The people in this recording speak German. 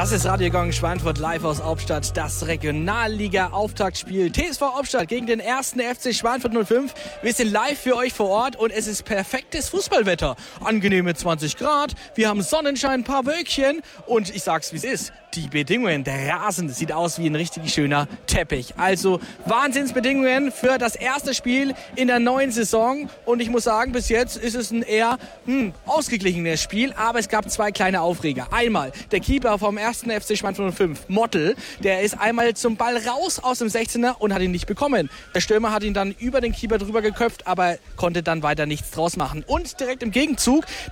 Das ist Radiogang Schweinfurt live aus Hauptstadt, das Regionalliga-Auftaktspiel TSV Hauptstadt gegen den 1. FC Schweinfurt 05. Wir sind live für euch vor Ort und es ist perfektes Fußballwetter. Angenehme 20 Grad, wir haben Sonnenschein, ein paar Wölkchen und ich sag's wie es ist. Die Bedingungen, der Rasen, das sieht aus wie ein richtig schöner Teppich. Also Wahnsinnsbedingungen für das erste Spiel in der neuen Saison. Und ich muss sagen, bis jetzt ist es ein eher ausgeglichenes Spiel. Aber es gab zwei kleine Aufreger. Einmal der Keeper vom 1. FC Schweinfurt 05, Mottl, der ist einmal zum Ball raus aus dem 16er und hat ihn nicht bekommen. Der Stürmer hat ihn dann über den Keeper drüber geköpft, aber konnte dann weiter nichts draus machen. Und direkt im Gegenzug